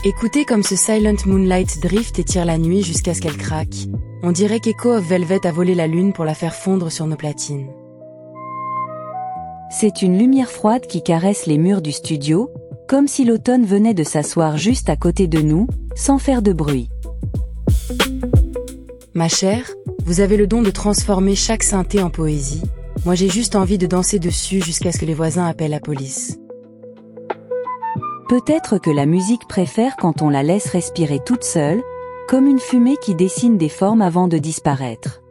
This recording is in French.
Écoutez comme ce Silent Moonlight drift et tire la nuit jusqu'à ce qu'elle craque. On dirait qu'Echo of Velvet a volé la lune pour la faire fondre sur nos platines. C'est une lumière froide qui caresse les murs du studio, comme si l'automne venait de s'asseoir juste à côté de nous, sans faire de bruit. Ma chère, vous avez le don de transformer chaque synthé en poésie. Moi j'ai juste envie de danser dessus jusqu'à ce que les voisins appellent la police. Peut-être que la musique préfère quand on la laisse respirer toute seule, comme une fumée qui dessine des formes avant de disparaître.